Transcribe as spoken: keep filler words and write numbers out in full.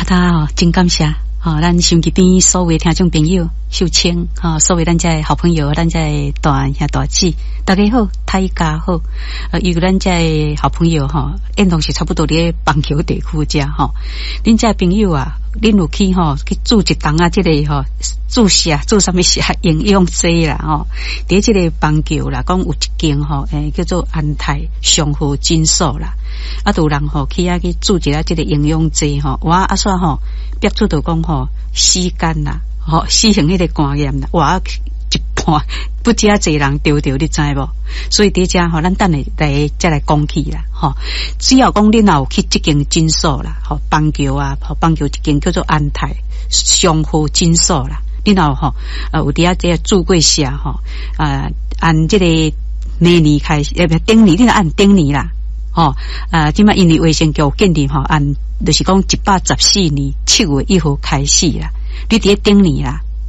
他哦，真感谢哦，咱收音机边所有听众朋友、秀清哈，所有咱这好朋友、咱这大兄大姐，大家好，大家好。呃，与咱这好朋友哈，因同是差不多伫棒球地区遮哈。恁这朋友啊，恁有去哈去煮一档啊，这个哈煮啥煮什么啥营养剂啦吼。伫这个棒球啦，讲有一间吼，诶叫做安泰上好诊所啦。啊，有人吼去啊去煮一下这个营养剂吼，我啊煞吼，别出就讲吼死肝啦，吼死型迄个肝炎啦，我一半不知啊侪人丢丢，你知无？所以伫遮吼，咱等下来再来讲起啦，吼。只要讲恁有去这间诊所啦，吼棒球啊，吼棒球一间叫做安泰上好诊所啦，恁有吼呃有伫啊这住过下吼，啊按这个明年开始，呃不顶年，恁按顶年啦。哦，啊，即摆因为卫生局建立吼，按就是讲一百十四年七月一号开始啦，你伫顶年啦，